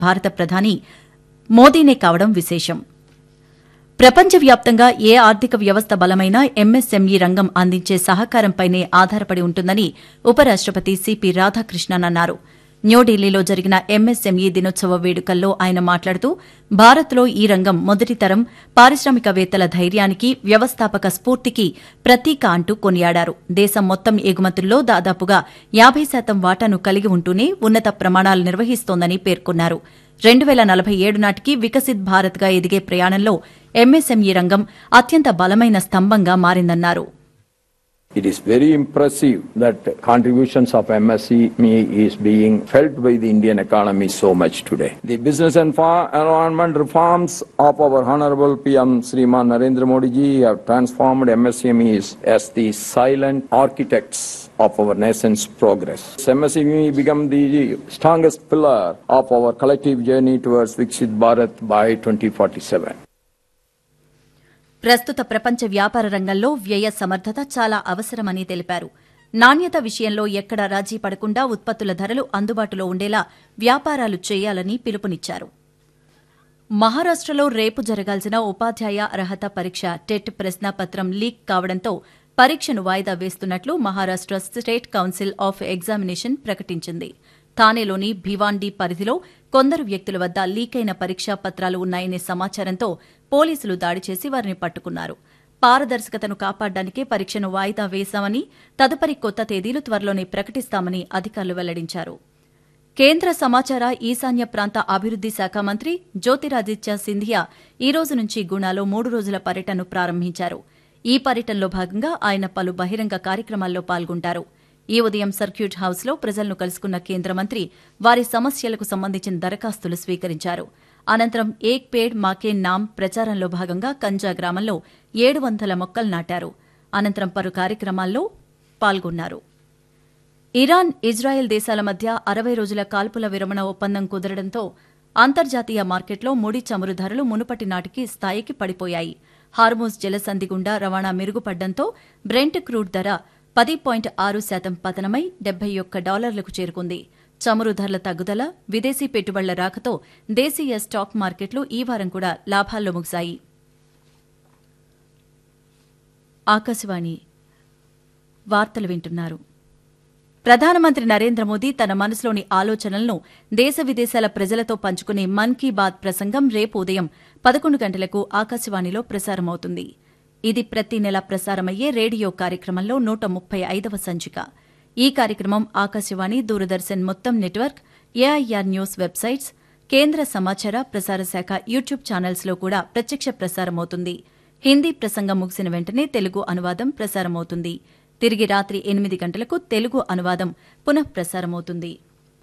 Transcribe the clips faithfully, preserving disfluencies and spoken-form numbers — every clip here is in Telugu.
భారత ప్రధాని మోదీనే కావడం విశేషం. ప్రపంచవ్యాప్తంగా ఏ ఆర్థిక వ్యవస్థ బలమైనా ఎంఎస్ఎంఈ రంగం అందించే సహకారంపైనే ఆధారపడి ఉంటుందని ఉపరాష్టపతి సిపి రాధాకృష్ణన్ అన్నారు. న్యూఢిల్లీలో జరిగిన ఎంఎస్ఎంఈ దినోత్సవ వేడుకల్లో ఆయన మాట్లాడుతూ భారత్లో ఈ రంగం మొదటి తరం పారిశ్రామికవేత్తల ధైర్యానికి, వ్యవస్థాపక స్ఫూర్తికి ప్రతీక అంటూ కొనియాడారు. దేశం మొత్తం ఎగుమతుల్లో దాదాపుగా యాబై శాతం వాటాను కలిగి ఉంటూనే ఉన్నత ప్రమాణాలు నిర్వహిస్తోందని పేర్కొన్నారు. రెండు వేల నలభై ఏడు నాటికి వికసిత్ భారత్గా ఎదిగే ప్రయాణంలో ఎంఎస్ఎంఈ రంగం అత్యంత బలమైన స్తంభంగా మారిందన్నారు. It is very impressive that contributions of M S E M E is being felt by the Indian economy so much today. The business and environment reforms of our Honorable P M Shriman Narendra Modi ji have transformed M S E M Es as the silent architects of our nation's progress. M S E M E become the strongest pillar of our collective journey towards Viksit Bharat by twenty forty-seven. ప్రస్తుత ప్రపంచ వ్యాపార రంగంలో వ్యయ సమర్థత చాలా అవసరమని తెలిపారు. నాణ్యత విషయంలో ఎక్కడా రాజీ పడకుండా ఉత్పత్తుల ధరలు అందుబాటులో ఉండేలా వ్యాపారాలు చేయాలని పిలుపునిచ్చారు. మహారాష్టలో రేపు జరగాల్సిన ఉపాధ్యాయ అర్హత పరీక్ష టెట్ ప్రశ్నాపత్రం లీక్ కావడంతో పరీక్షను వాయిదా వేస్తున్నట్లు Maharashtra state council of examination ప్రకటించింది. థానేలోని భివాండీ పరిధిలో కొందరు వ్యక్తుల వద్ద లీకైన పరీక్షా పత్రాలు ఉన్నాయనే సమాచారంతో పోలీసులు దాడి చేసి వారిని పట్టుకున్నారు. పారదర్శకతను కాపాడడానికే పరీక్షను వాయిదా వేశామని, తదుపరి కొత్త తేదీలు త్వరలోనే ప్రకటిస్తామని అధికారులు వెల్లడించారు. కేంద్ర సమాచార ఈశాన్య ప్రాంత అభివృద్ది శాఖ మంత్రి జ్యోతిరాదిత్య సింధియా ఈ రోజు నుంచి గుణాలో మూడు రోజుల పర్యటనను ప్రారంభించారు. ఈ పర్యటనలో భాగంగా ఆయన పలు బహిరంగ కార్యక్రమాల్లో పాల్గొంటారు. ఈ ఉదయం సర్క్యూట్ హౌస్లో ప్రజలను కలుసుకున్న కేంద్ర మంత్రి వారి సమస్యలకు సంబంధించిన దరఖాస్తులు స్వీకరించారు. అనంతరం ఏక్ పేడ్ మాకే నామ్ ప్రచారంలో భాగంగా కంజా గ్రామంలో ఏడు వందల మొక్కలు నాటారు. అనంతరం పలు కార్యక్రమాల్లో పాల్గొన్నారు. ఇరాన్, ఇజ్రాయెల్ దేశాల మధ్య అరవై రోజుల కాల్పుల విరమణ ఒప్పందం కుదరడంతో అంతర్జాతీయ మార్కెట్లో ముడి చమురు ధరలు మునుపటి నాటికి స్థాయికి పడిపోయాయి. హార్మూజ్ జలసంధి గుండా రవాణా మెరుగుపడ్డంతో బ్రెంట్ క్రూడ్ ధర పది పాయింట్ ఆరు శాతం పతనమై డెబ్బై ఒక్క డాలర్లకు చేరుకుంది. చమురు ధరల తగ్గుదల, విదేశీ పెట్టుబడుల రాకతో దేశీయ స్టాక్ మార్కెట్లు ఈ వారం కూడా లాభాల్లో ముగిశాయి. ఆకాశవాణి వార్తలు వింటున్నారు. ప్రధానమంత్రి నరేంద్ర మోదీ తన మనసులోని ఆలోచనలను దేశ విదేశాల ప్రజలతో పంచుకునే మన్ కీ బాత్ ప్రసంగం రేపు ఉదయం పదకొండు గంటలకు ఆకాశవాణిలో ప్రసారమవుతుంది. ఇది ప్రతి నెల ప్రసారమయ్యే రేడియో కార్యక్రమంలో నూట ముప్పై ఐదవ సంచిక. ఈ కార్యక్రమం ఆకాశవాణి, దూరదర్శన్ మొత్తం నెట్వర్క్, ఏఐఆర్ న్యూస్ వెబ్సైట్స్, కేంద్ర సమాచార ప్రసార శాఖ యూట్యూబ్ ఛానల్స్లో కూడా ప్రత్యక్ష ప్రసారమవుతుంది. హిందీ ప్రసంగం ముగిసిన వెంటనే తెలుగు అనువాదం ప్రసారమవుతుంది. తిరిగి రాత్రి ఎనిమిది గంటలకు తెలుగు అనువాదం పునః ప్రసారమవుతుంది.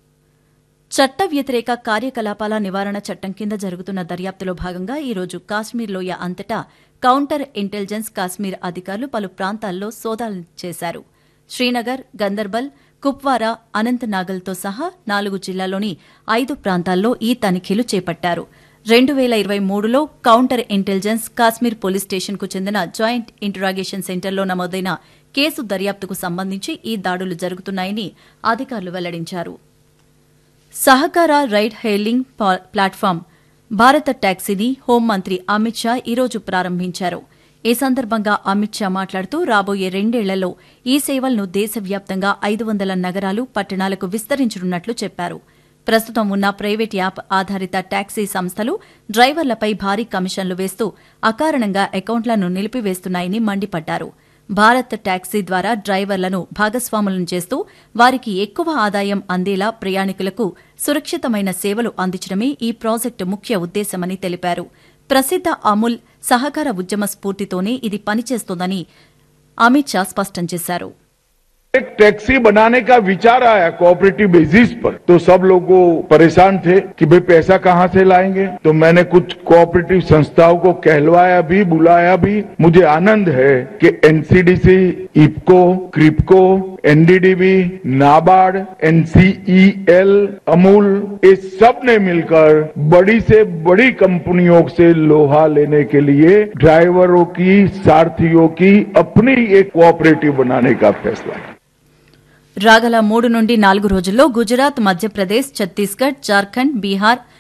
చట్ట వ్యతిరేక కార్యకలాపాల నివారణ చట్టం కింద జరుగుతున్న దర్యాప్తులో భాగంగా ఈ రోజు కాశ్మీర్ లోయ అంతటా కౌంటర్ ఇంటెలిజెన్స్ కాశ్మీర్ అధికారులు పలు ప్రాంతాల్లో సోదాలు చేశారు. శ్రీనగర్, గందర్బల్, కుప్వారా, అనంతనాగల్తో సహా నాలుగు జిల్లాల్లోని ఐదు ప్రాంతాల్లో ఈ తనిఖీలు చేపట్టారు. రెండు వేల ఇరవై మూడులో కౌంటర్ ఇంటెలిజెన్స్ కాశ్మీర్ పోలీస్ స్టేషన్కు చెందిన జాయింట్ ఇంటరాగేషన్ సెంటర్లో నమోదైన కేసు దర్యాప్తుకు సంబంధించి ఈ దాడులు జరుగుతున్నాయని అధికారులు వెల్లడించారు. సహకార రైడ్ హెయిలింగ్ ప్లాట్ఫామ్ భారత టాక్సీని హోంమంత్రి అమిత్ షా ఈరోజు ప్రారంభించారు. ఈ సందర్భంగా అమిత్ షా మాట్లాడుతూ రాబోయే రెండేళ్లలో ఈ సేవలను దేశవ్యాప్తంగా ఐదు వందల నగరాలు, పట్టణాలకు విస్తరించనున్నట్లు చెప్పారు. ప్రస్తుతం ఉన్న ప్రైవేట్ యాప్ ఆధారిత టాక్సీ సంస్థలు డ్రైవర్లపై భారీ కమిషన్లు వేస్తూ అకారణంగా అకౌంట్లను నిలిపివేస్తున్నాయని మండిపడ్డారు. భారత్ టాక్సీ ద్వారా డ్రైవర్లను భాగస్వాములను చేస్తూ వారికి ఎక్కువ ఆదాయం అందేలా ప్రయాణికులకు సురక్షితమైన సేవలు అందించడమే ఈ ప్రాజెక్టు ముఖ్య ఉద్దేశమని తెలిపారు. ప్రసిద్ద అమూల్ సహకార ఉద్యమ స్ఫూర్తితోనే ఇది పనిచేస్తోందని అమిత్ షా స్పష్టం చేశారు. एक टैक्सी बनाने का विचार आया कोऑपरेटिव बेसिस पर, तो सब लोग परेशान थे कि भाई पैसा कहां से लाएंगे। तो मैंने कुछ कोऑपरेटिव संस्थाओं को कहलवाया भी, बुलाया भी। मुझे आनंद है कि NCDC, IFFCO, Kribhco, NDDB, NABARD, NCEL, Amul, ये सब ने मिलकर बड़ी से बड़ी कंपनियों से लोहा लेने के लिए ड्राइवरों की, सारथियों की अपनी एक कोऑपरेटिव बनाने का फैसला। రాగల మూడు నుండి నాలుగు రోజుల్లో గుజరాత్, మధ్యప్రదేశ్, ఛత్తీస్గఢ్, జార్ఖండ్, బీహార్,